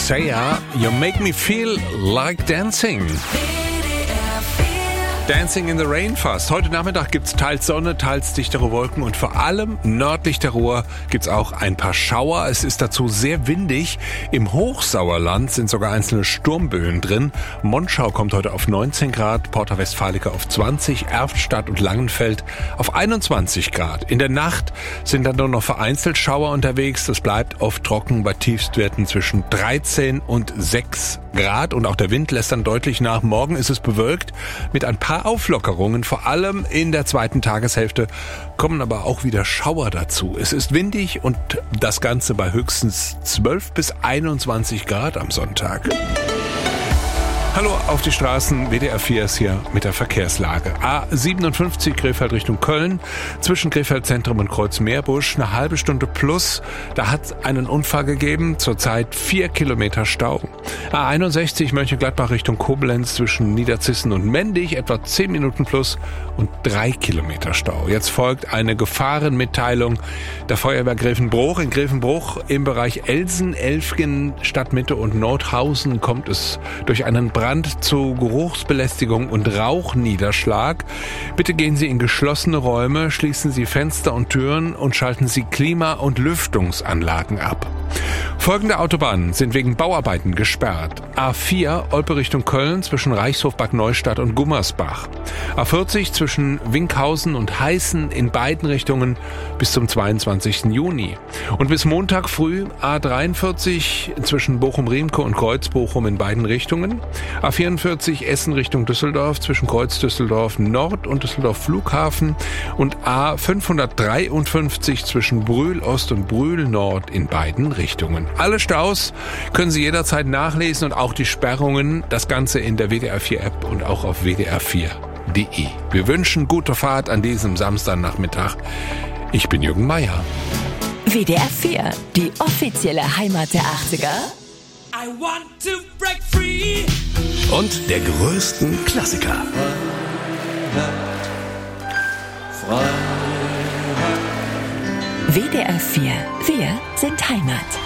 Sia, You Make Me Feel Like Dancing. Dancing in the Rain fast. Heute Nachmittag gibt's teils Sonne, teils dichtere Wolken und vor allem nördlich der Ruhr gibt's auch ein paar Schauer. Es ist dazu sehr windig. Im Hochsauerland sind sogar einzelne Sturmböen drin. Monschau kommt heute auf 19 Grad, Porta Westfalica auf 20, Erftstadt und Langenfeld auf 21 Grad. In der Nacht sind dann nur noch vereinzelt Schauer unterwegs. Es bleibt oft trocken bei Tiefstwerten zwischen 13 und 6 Grad und auch der Wind lässt dann deutlich nach. Morgen ist es bewölkt mit ein paar Auflockerungen, vor allem in der zweiten Tageshälfte kommen aber auch wieder Schauer dazu. Es ist windig und das Ganze bei höchstens 12 bis 21 Grad am Sonntag. Hallo auf die Straßen, WDR 4 ist hier mit der Verkehrslage. A57 Krefeld Richtung Köln, zwischen Krefeld Zentrum und Kreuz-Meerbusch, eine halbe Stunde plus. Da hat es einen Unfall gegeben, zurzeit 4 Kilometer Stau. A61 Mönchengladbach Richtung Koblenz, zwischen Niederzissen und Mendig, etwa 10 Minuten plus und 3 Kilometer Stau. Jetzt folgt eine Gefahrenmitteilung der Feuerwehr Grevenbruch. In Grevenbruch im Bereich Elsen, Elfgen, Stadtmitte und Nordhausen kommt es durch einen Brand zu Geruchsbelästigung und Rauchniederschlag. Bitte gehen Sie in geschlossene Räume, schließen Sie Fenster und Türen und schalten Sie Klima- und Lüftungsanlagen ab. Folgende Autobahnen sind wegen Bauarbeiten gesperrt. A4 Olpe Richtung Köln zwischen Reichshof Bad Neustadt und Gummersbach. A40 zwischen Winkhausen und Heißen in beiden Richtungen bis zum 22. Juni. Und bis Montag früh A43 zwischen Bochum-Riemke und Kreuz-Bochum in beiden Richtungen. A44 Essen Richtung Düsseldorf zwischen Kreuz-Düsseldorf Nord und Düsseldorf Flughafen. Und A553 zwischen Brühl Ost und Brühl Nord in beiden Richtungen. Alle Staus können Sie jederzeit nachlesen und auch die Sperrungen, das Ganze in der WDR 4 App und auch auf wdr4.de. Wir wünschen gute Fahrt an diesem Samstagnachmittag. Ich bin Jürgen Meier. WDR 4, die offizielle Heimat der 80er. I want to break free. Und der größten Klassiker. WDR 4, wir sind Heimat.